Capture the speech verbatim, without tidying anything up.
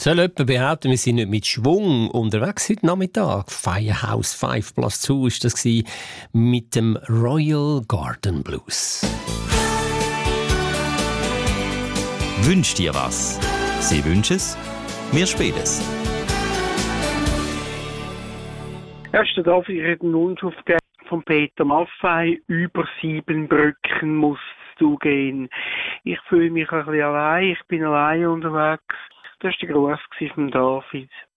Soll jemand behaupten, wir sind nicht mit Schwung unterwegs heute Nachmittag? Firehouse Five plus zwei war das gewesen, mit dem Royal Garden Blues. Wünsch dir was? Sie wünschen es, wir spielen es. Erster darf ich einen Wunsch aufgeben von Peter Maffei. Über sieben Brücken musst du gehen. Ich fühle mich ein bisschen allein, ich bin allein unterwegs. Das war der Gruß von David.